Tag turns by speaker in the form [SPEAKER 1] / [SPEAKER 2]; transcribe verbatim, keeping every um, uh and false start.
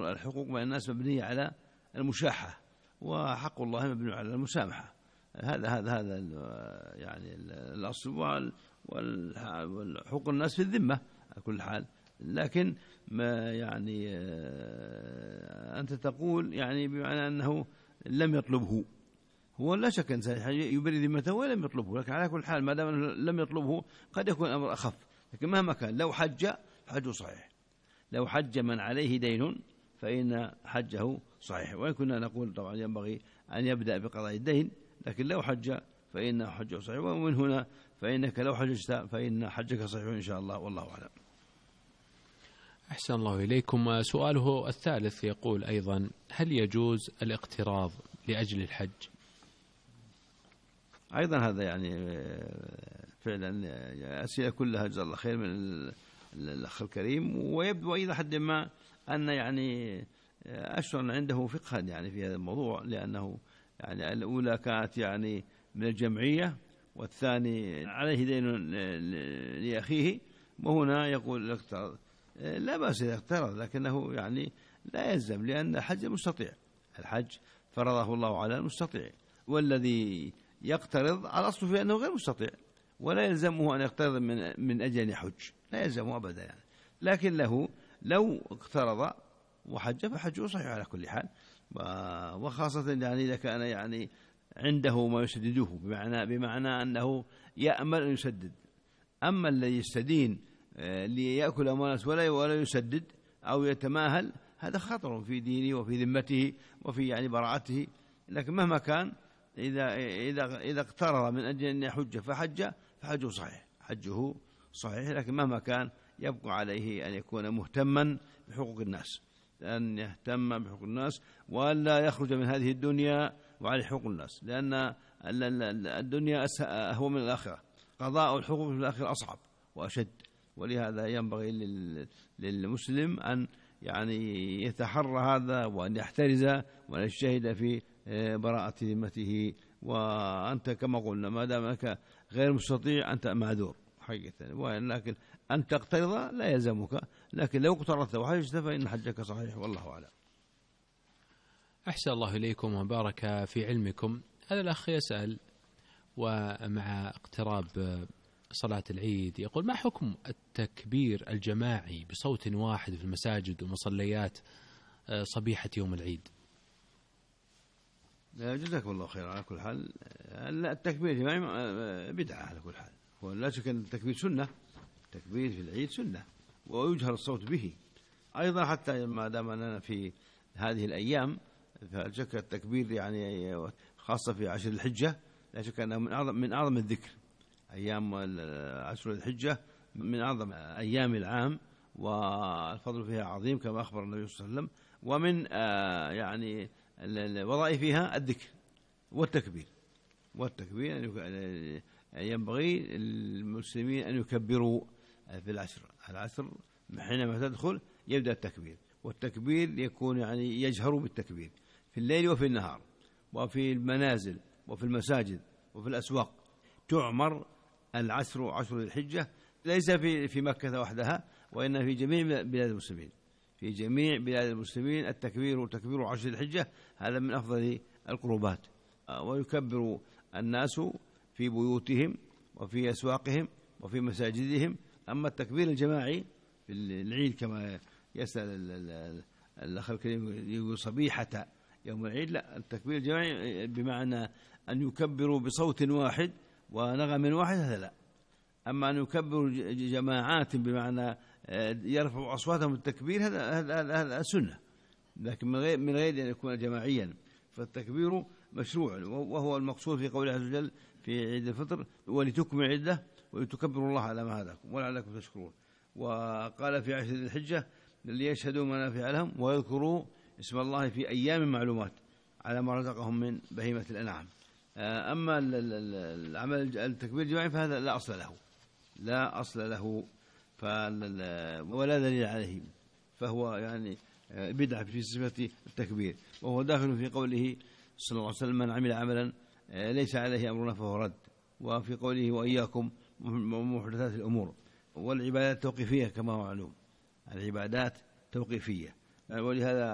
[SPEAKER 1] الحقوق بين الناس مبنية على المشاحة، وحق الله مبني على المسامحة. هذا هذا هذا يعني الأصل، والحقوق الناس في الذمة على كل حال. لكن ما يعني أنت تقول يعني بمعنى أنه لم يطلبه، هو لا شك أن يبري ذمته ولم يطلبه، لكن على كل حال ما دام لم يطلبه قد يكون أمر أخف. لكن مهما كان لو حج حجه صحيح، لو حج من عليه دين فإن حجه صحيح. وإن كنا نقول طبعا ينبغي أن يبدأ بقضاء الدين، لكن لو حج فإن حجه صحيح. ومن هنا فإنك لو حججت فإن حجك صحيح إن شاء الله، والله أعلم.
[SPEAKER 2] أحسن الله إليكم. سؤاله الثالث يقول أيضا: هل يجوز الاقتراض لأجل الحج؟
[SPEAKER 1] أيضا هذا يعني فعلا أسئلة كلها جزاه الله خير من الأخ الكريم، ويبدو إلى حد ما أن يعني أشعر عنده فقها يعني في هذا الموضوع، لأنه يعني الأولى كانت يعني من الجمعية، والثاني عليه دين لأخيه، وهنا يقول الاقتراض. لا بأس إذا اقترض، لكنه يعني لا يلزم، لأن الحج مستطيع، الحج فرضه الله على المستطيع، والذي يقترض على أصله في أنه غير مستطيع، ولا يلزمه أن يقترض من من أجل أن يحج، لا يلزمه أبدا يعني. لكن له لو اقترض وحج فحجه صحيح على كل حال، وخاصة يعني إذا كان يعني عنده ما يسدده، بمعنى بمعنى أنه يأمل أن يسدد. أما الذي يستدين ليأكل أموال ولا ولا يسدد أو يتماهل، هذا خطر في دينه وفي ذمته وفي يعني براءته. لكن مهما كان إذا إذا إذا اقترض من أجل أن يحج فحج فحجه صحيح، حجه صحيح. لكن مهما كان يبقى عليه أن يكون مهتما بحقوق الناس، أن يهتم بحقوق الناس وألا يخرج من هذه الدنيا وعلى حقوق الناس، لأن الدنيا أهون من الآخرة، قضاء الحقوق في الآخرة أصعب وأشد. ولهذا ينبغي للمسلم أن يعني يتحرى هذا، وأن يحترز وأن يجتهد في براءة ذمته. وأنت كما قلنا ما دام أنك غير مستطيع أنت معذور حقيقة، ولكن أن تقترض لا يلزمك، لكن لو اقترضت وحجت فإن حجك صحيح، والله أعلم.
[SPEAKER 2] أحسن الله إليكم وبارك في علمكم. هذا الأخ يسأل ومع اقتراب صلاة العيد يقول: ما حكم التكبير الجماعي بصوت واحد في المساجد ومصليات صبيحة يوم العيد؟
[SPEAKER 1] جزاكم الله خير. على كل حال التكبير الجماعي بدعة على كل حال، ولا شك أن التكبير سنة، التكبير في العيد سنة ويجهر الصوت به أيضا، حتى ما دام أننا في هذه الأيام فشك التكبير يعني خاصة في عشر الحجة، لا شك أنه من أعظم من أعظم الذكر. أيام عشر الحجة من أعظم أيام العام، والفضل فيها عظيم كما أخبر النبي صلى الله عليه وسلم. ومن يعني وظائفها الذكر والتكبير، والتكبير ينبغي المسلمين أن يكبروا في العشر. العشر حينما تدخل يبدأ التكبير، والتكبير يكون يعني يجهر بالتكبير في الليل وفي النهار، وفي المنازل وفي المساجد وفي الأسواق. تعمر العشر عشر الحجة ليس في في مكة وحدها، وإن في جميع بلاد المسلمين، في جميع بلاد المسلمين التكبير وتكبير عشر الحجة هذا من أفضل القربات. ويكبر الناس في بيوتهم وفي أسواقهم وفي مساجدهم. أما التكبير الجماعي في العيد كما يسأل الأخ الكريم يقول صبيحة يوم العيد، لا، التكبير الجماعي بمعنى أن يكبروا بصوت واحد ونغم واحد، هذا لا. أما أن يكبروا جماعات بمعنى يرفعوا أصواتهم بالتكبير هذا هذا سنة، لكن من غير من غير أن يكون جماعيا. فالتكبير مشروع، وهو المقصود في قوله عز وجل في عيد الفطر: ولتكمل العدة ولتكبروا الله على ما هداكم ولعلكم تشكرون. وقال في عشر الحجة: ليشهدوا منافع لهم ويذكروا اسم الله في أيام معلومات على ما رزقهم من بهيمة الأنعام. أما العمل التكبير الجماعي فهذا لا أصل له، لا أصل له ولا دليل عليه، فهو يعني بدعة في صفة التكبير، وهو داخل في قوله صلى الله عليه وسلم: من عمل عملا ليس عليه أمرنا فهو رد. وفي قوله: وإياكم ومحدثات الأمور. والعبادات توقيفية كما هو معلوم، العبادات توقيفية، ولهذا